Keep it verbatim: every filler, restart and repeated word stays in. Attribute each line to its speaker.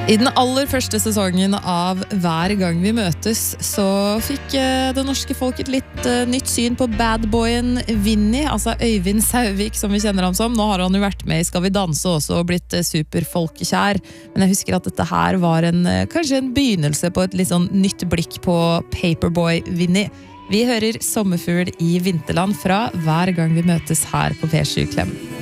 Speaker 1: I den aller første sesongen av Hver gang vi møtes, så fikk det norske folk et litt nytt syn på badboyen Vinny, altså Øyvind Sauvik som vi kjenner ham som. Nå har han jo vært med i Skal vi danse også og blitt superfolkekjær, men jeg husker at dette her var en, kanskje en begynnelse på et litt sånn nytt blikk på Paperboy Vinny. Vi hører Sommerfugl i Vinterland fra Hver gang vi møtes her på P sju Klem.